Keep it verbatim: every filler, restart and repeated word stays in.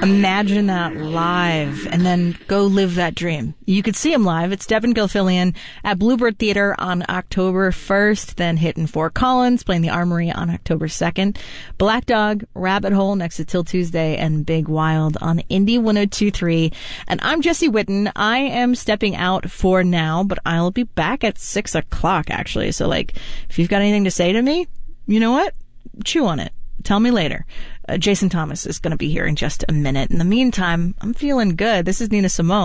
Imagine that live and then go live that dream. You could see him live. It's Devin Gilfillian at Bluebird Theater on October first, then hitting Fort Collins, playing the Armory on October second, Black Dog, Rabbit Hole next to Till Tuesday, and Big Wild on Indie one oh two point three. And I'm Jessie Whitten. I am stepping out for now, but I'll be back at six o'clock actually. So like, if you've got anything to say to me, you know what? Chew on it. Tell me later. Uh, Jason Thomas is going to be here in just a minute. In the meantime, I'm feeling good. This is Nina Simone.